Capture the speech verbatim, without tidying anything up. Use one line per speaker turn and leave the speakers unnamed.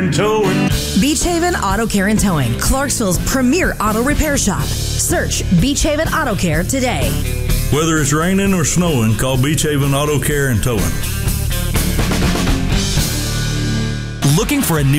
Towing.
Beach Haven Auto Care and Towing, Clarksville's premier auto repair shop. Search Beach Haven Auto Care today.
Whether it's raining or snowing, call Beach Haven Auto Care and Towing.
Looking for a new